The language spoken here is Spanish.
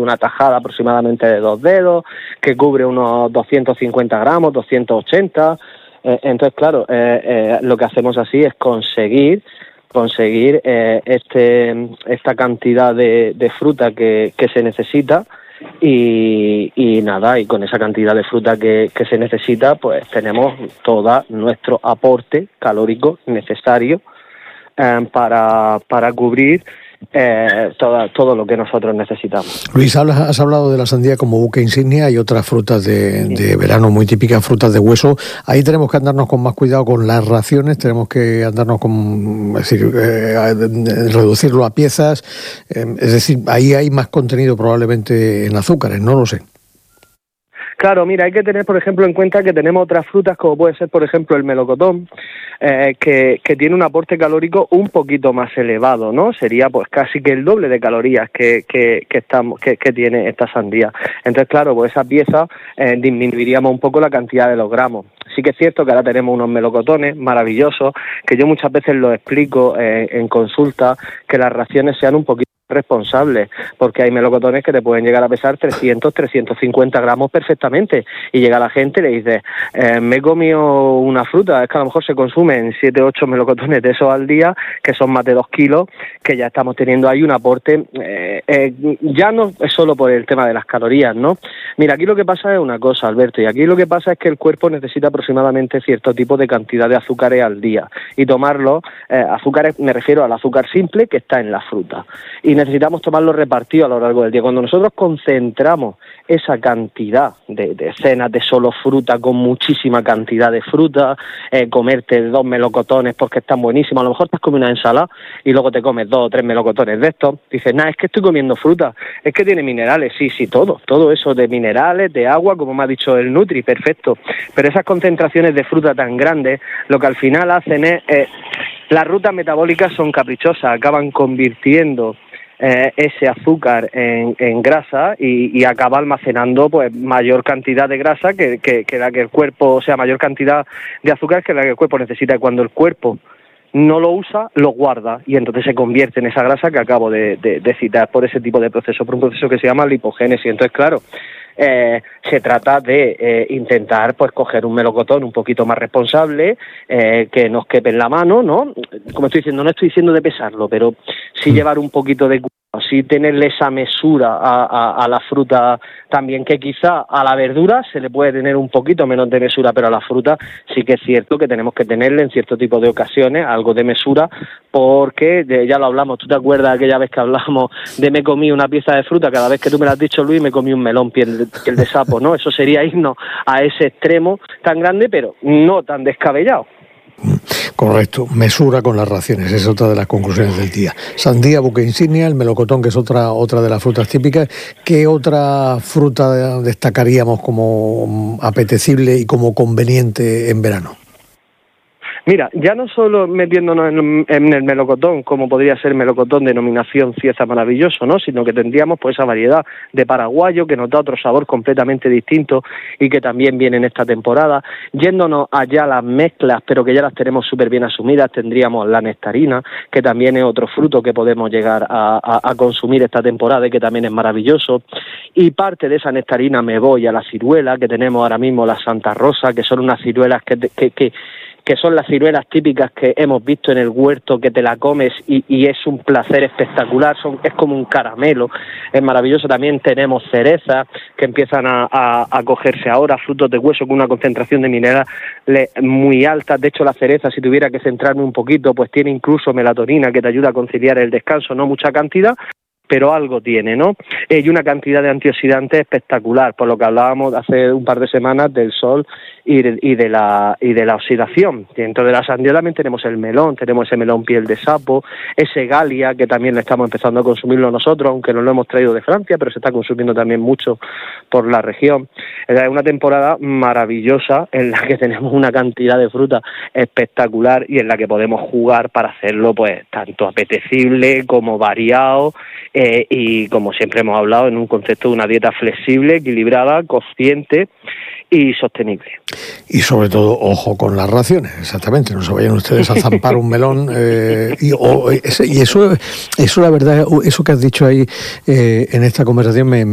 una tajada aproximadamente de 2 dedos, que cubre unos 250 gramos, 280. Entonces, claro, lo que hacemos así es conseguir esta cantidad de fruta que se necesita. Y nada, y con esa cantidad de fruta que se necesita, pues tenemos todo nuestro aporte calórico necesario para cubrir todo lo que nosotros necesitamos. Luis, has hablado de la sandía como buque insignia. Hay otras frutas de verano muy típicas, frutas de hueso. Ahí tenemos que andarnos con más cuidado con las raciones, tenemos que andarnos reducirlo a piezas. Es decir, ahí hay más contenido probablemente en azúcares, no lo sé. Claro, mira, hay que tener, por ejemplo, en cuenta que tenemos otras frutas, como puede ser, por ejemplo, el melocotón, que tiene un aporte calórico un poquito más elevado, ¿no? Sería, pues, casi que el doble de calorías que tiene esta sandía. Entonces, claro, pues esa pieza disminuiríamos un poco la cantidad de los gramos. Sí que es cierto que ahora tenemos unos melocotones maravillosos, que yo muchas veces los explico en consulta, que las raciones sean un poquito responsables, porque hay melocotones que te pueden llegar a pesar 300, 350 gramos perfectamente, y llega la gente y le dice, me he comido una fruta, es que a lo mejor se consumen 7, 8 melocotones de esos al día, que son más de 2 kilos, que ya estamos teniendo ahí un aporte, ya no es solo por el tema de las calorías, ¿no? Mira, aquí lo que pasa es una cosa, Alberto, y aquí lo que pasa es que el cuerpo necesita aproximadamente cierto tipo de cantidad de azúcares al día, y tomarlo, azúcares, me refiero al azúcar simple que está en la fruta, y necesitamos tomarlo repartido a lo largo del día. Cuando nosotros concentramos esa cantidad de cenas de solo fruta con muchísima cantidad de fruta, comerte 2 melocotones porque están buenísimos, a lo mejor te has comido una ensalada y luego te comes 2 o 3 melocotones de estos, dices, es que estoy comiendo fruta, es que tiene minerales, sí, todo eso de minerales, de agua, como me ha dicho el Nutri, perfecto, pero esas concentraciones de fruta tan grandes, lo que al final hacen es, las rutas metabólicas son caprichosas, acaban convirtiendo ese azúcar en grasa y acaba almacenando pues mayor cantidad de grasa que la que el cuerpo, o sea, mayor cantidad de azúcar que la que el cuerpo necesita. Cuando el cuerpo no lo usa, lo guarda y entonces se convierte en esa grasa que acabo de citar por ese tipo de proceso, por un proceso que se llama lipogénesis. Entonces, claro, se trata de intentar pues coger un melocotón un poquito más responsable, que nos quepe en la mano, ¿no? Como estoy diciendo, no estoy diciendo de pesarlo, pero sí llevar un poquito de cuidado, sí tenerle esa mesura a la fruta también, que quizá a la verdura se le puede tener un poquito menos de mesura, pero a la fruta sí que es cierto que tenemos que tenerle en cierto tipo de ocasiones algo de mesura, porque ya lo hablamos, ¿tú te acuerdas aquella vez que hablamos de me comí una pieza de fruta? Cada vez que tú me lo has dicho, Luis, me comí un melón piel de sapo, ¿no? Eso sería irnos a ese extremo tan grande, pero no tan descabellado. Correcto, mesura con las raciones, es otra de las conclusiones del día. Sandía, buque insignia, el melocotón, que es otra de las frutas típicas. ¿Qué otra fruta destacaríamos como apetecible y como conveniente en verano? Mira, ya no solo metiéndonos en el melocotón, como podría ser melocotón denominación Cieza maravilloso, ¿no? Sino que tendríamos pues esa variedad de paraguayo que nos da otro sabor completamente distinto y que también viene en esta temporada. Yéndonos allá a las mezclas, pero que ya las tenemos súper bien asumidas, tendríamos la nectarina, que también es otro fruto que podemos llegar a consumir esta temporada y que también es maravilloso. Y parte de esa nectarina me voy a la ciruela, que tenemos ahora mismo la Santa Rosa, que son unas ciruelas que son las ciruelas típicas que hemos visto en el huerto, que te la comes y es un placer espectacular, es como un caramelo, es maravilloso. También tenemos cerezas que empiezan a cogerse ahora, frutos de hueso con una concentración de minerales muy alta. De hecho, la cereza, si tuviera que centrarme un poquito, pues tiene incluso melatonina que te ayuda a conciliar el descanso, no mucha cantidad, pero algo tiene, ¿no? Y una cantidad de antioxidantes espectacular, por lo que hablábamos hace un par de semanas del sol y de la oxidación. Dentro de la sandía también tenemos el melón, tenemos ese melón piel de sapo, ese galia, que también le estamos empezando a consumirlo nosotros, aunque no lo hemos traído de Francia, pero se está consumiendo también mucho por la región. Es una temporada maravillosa en la que tenemos una cantidad de fruta espectacular y en la que podemos jugar para hacerlo pues tanto apetecible como variado, y como siempre hemos hablado, en un concepto de una dieta flexible, equilibrada, consciente y sostenible. Y sobre todo, ojo con las raciones, exactamente, no se vayan ustedes a zampar un melón, y eso la verdad, eso que has dicho ahí en esta conversación me